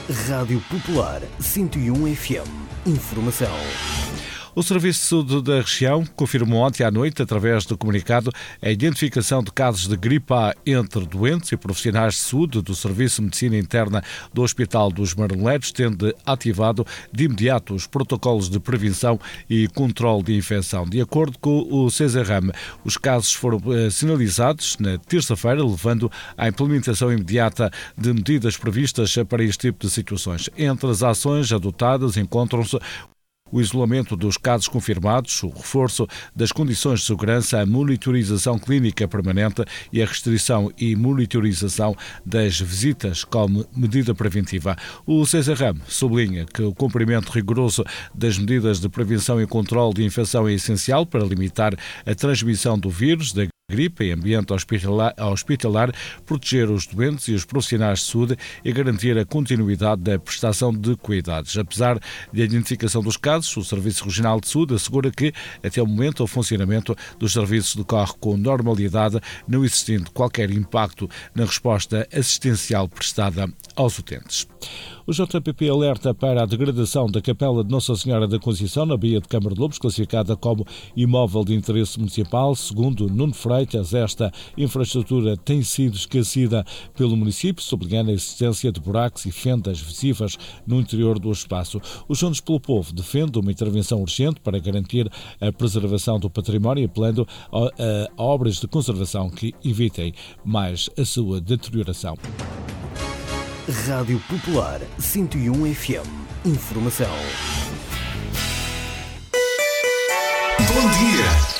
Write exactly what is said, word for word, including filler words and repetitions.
Rádio Popular cento e um F M. Informação. O Serviço de Saúde da região confirmou ontem à noite, através do comunicado, a identificação de casos de gripe A entre doentes e profissionais de saúde do Serviço de Medicina Interna do Hospital dos Marmoleiros, tendo ativado de imediato os protocolos de prevenção e controle de infecção. De acordo com o CESARAM, os casos foram eh, sinalizados na terça-feira, levando à implementação imediata de medidas previstas para este tipo de situações. Entre as ações adotadas encontram-se o isolamento dos casos confirmados, o reforço das condições de segurança, a monitorização clínica permanente e a restrição e monitorização das visitas como medida preventiva. O CESARAM sublinha que o cumprimento rigoroso das medidas de prevenção e controle de infecção é essencial para limitar a transmissão do vírus da gripe em ambiente hospitalar, hospitalar, proteger os doentes e os profissionais de saúde e garantir a continuidade da prestação de cuidados. Apesar da identificação dos casos, o Serviço Regional de Saúde assegura que, até o momento, o funcionamento dos serviços decorre com normalidade, não existindo qualquer impacto na resposta assistencial prestada aos utentes. O J P P alerta para a degradação da Capela de Nossa Senhora da Conceição, na Baía de Câmara de Lobos, classificada como imóvel de interesse municipal. Segundo Nuno Freitas, esta infraestrutura tem sido esquecida pelo município, sublinhando a existência de buracos e fendas visíveis no interior do espaço. Os Juntos pelo Povo defendem uma intervenção urgente para garantir a preservação do património, apelando a, a obras de conservação que evitem mais a sua deterioração. Rádio Popular cento e um F M. Informação. Bom dia!